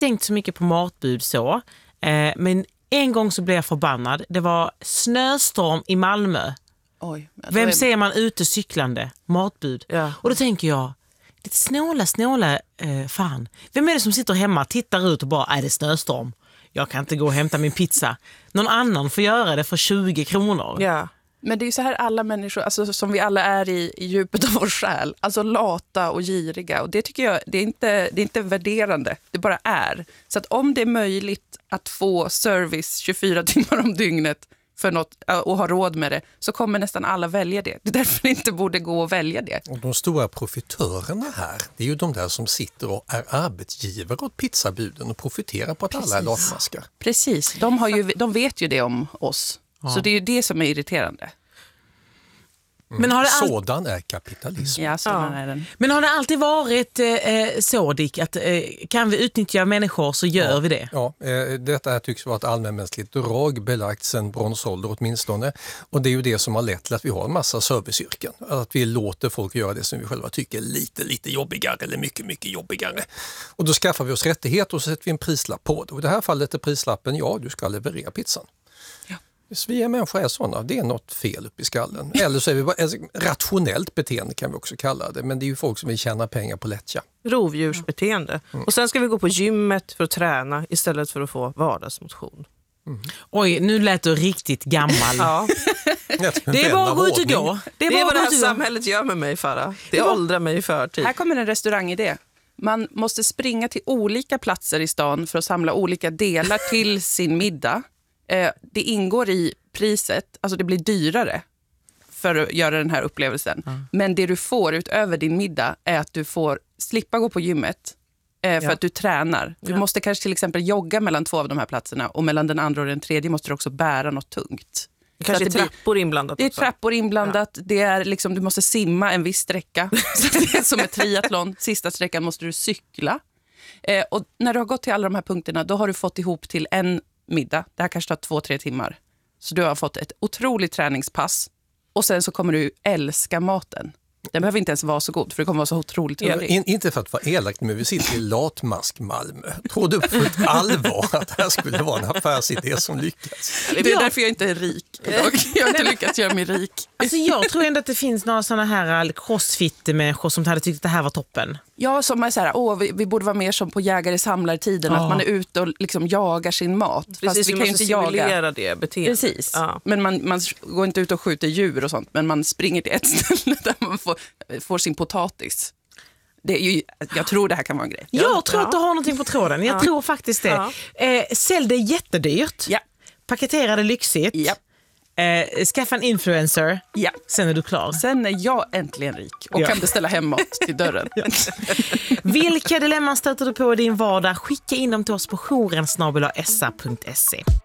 tänkt så mycket på matbud så. Men en gång så blev jag förbannad. Det var snöstorm i Malmö. Oj, vem ser man ute cyklande? Matbud. Ja. Och då tänker jag, det snåla, fan. Vem är det som sitter hemma, tittar ut och bara, är det snöstorm? Jag kan inte gå och hämta min pizza. Någon annan får göra det för 20 kronor. Ja. Men det är ju så här alla människor, alltså, som vi alla är i djupet av vår själ. Alltså lata och giriga. Och det tycker jag, det är inte värderande. Det bara är. Så att om det är möjligt att få service 24 timmar om dygnet för något, och ha råd med det, så kommer nästan alla välja det. Det är därför det inte borde gå att välja det. Och de stora profitörerna här, det är ju de där som sitter och är arbetsgivare åt pizzabuden och profiterar på att alla är latmaskar. Precis, de vet ju det om oss. Ja. Så det är ju det som är irriterande. Men har det sådan är kapitalism. Ja, sådan är den. Men har det alltid varit så, Dick, att kan vi utnyttja människor så gör vi det? Ja, detta här tycks vara ett allmänmänskligt drag belagt sedan bronsålder åtminstone. Och det är ju det som har lett till att vi har en massa serviceyrken. Att vi låter folk göra det som vi själva tycker är lite jobbigare eller mycket jobbigare. Och då skaffar vi oss rättighet och så sätter vi en prislapp på det. Och i det här fallet är prislappen, ja, du ska leverera pizzan. Vi är människor är sådana, det är något fel upp i skallen. Eller så är vi bara rationellt beteende kan vi också kalla det. Men det är ju folk som vill tjäna pengar på lättja. Rovdjursbeteende. Och sen ska vi gå på gymmet för att träna istället för att få vardagsmotion. Oj, nu lät du riktigt gammal. Ja. Det är bara att gå ut och gå. Det är vad det här samhället gör med mig, Farah. Det åldrar mig i förtid. Här kommer en restaurangidé. Man måste springa till olika platser i stan för att samla olika delar till sin middag. Det ingår i priset, alltså det blir dyrare för att göra den här upplevelsen. Men det du får utöver din middag är att du får slippa gå på gymmet för att du tränar. Du måste kanske till exempel jogga mellan 2 av de här platserna och mellan den andra och den tredje måste du också bära något tungt. Kanske trappor inblandat. Det är trappor inblandat, det är liksom, du måste simma en viss sträcka. Så det är som ett triathlon, sista sträckan måste du cykla. Och när du har gått till alla de här punkterna, då har du fått ihop till en middag. Det här kanske tar 2-3 timmar. Så du har fått ett otroligt träningspass. Och sen så kommer du älska maten. Den behöver inte ens vara så god för det kommer vara så otroligt hungrig. Inte för att vara elakt, men vi sitter i latmask Malmö. Tror du på ett allvar att det här skulle vara en affärsidé som lyckas? Det är därför jag inte är rik idag. Jag har inte lyckats göra mig rik. Alltså jag tror ändå att det finns några sådana här crossfit-människor som hade tyckt att det här var toppen. Ja, som är så här, vi borde vara mer som på jägare-samlartiden. Att man är ute och liksom jagar sin mat. Precis, fast vi kan ju inte jaga det beteendet. Precis, men man går inte ut och skjuter djur och sånt. Men man springer till ett ställe där man får sin potatis. Det är ju, jag tror det här kan vara en grej. Jag tror att du har någonting på tråden. Jag tror faktiskt det. Sälj det jättedyrt. Ja. Paketera det lyxigt. Ja. Skaffa en influencer. Ja. Sen är du klar. Sen är jag äntligen rik och kan beställa hem mat till dörren. Vilka dilemman stöter du på i din vardag? Skicka in dem till oss på jouren@sa.se.